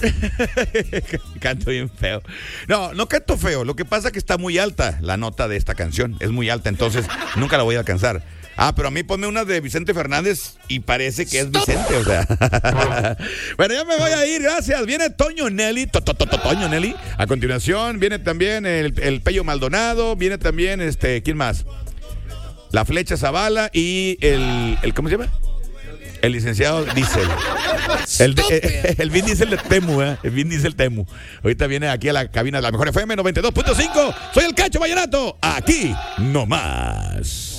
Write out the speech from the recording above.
Canto bien feo. No canto feo. Lo que pasa es que está muy alta la nota de esta canción. Es muy alta, entonces nunca la voy a alcanzar. Pero a mí ponme una de Vicente Fernández y parece que es Vicente, o sea. Bueno, ya me voy a ir, gracias. Viene Toño Nelly, Toño Nelly. A continuación viene también el Pello Maldonado, viene también, ¿quién más? La Flecha Zavala y el ¿cómo se llama? El licenciado Diesel. El Vin Diesel de Temu, El Vin Diesel Temu. Ahorita viene aquí a la cabina de la mejor FM 92.5. Soy el Cacho Vallenato. Aquí nomás.